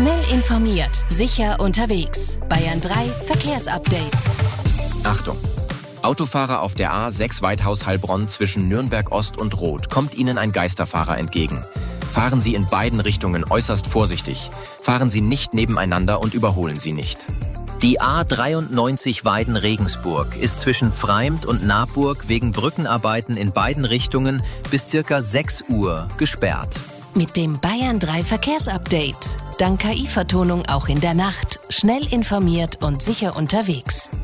Schnell informiert, sicher unterwegs. Bayern 3 Verkehrsupdate. Achtung! Autofahrer auf der A6 Weidhaus-Heilbronn zwischen Nürnberg Ost und Roth kommt Ihnen ein Geisterfahrer entgegen. Fahren Sie in beiden Richtungen äußerst vorsichtig. Fahren Sie nicht nebeneinander und überholen Sie nicht. Die A93 Weiden-Regensburg ist zwischen Freimd und Naburg wegen Brückenarbeiten in beiden Richtungen bis ca. 6 Uhr gesperrt. Mit dem Bayern 3 Verkehrsupdate. Dank KI-Vertonung auch in der Nacht. Schnell informiert und sicher unterwegs.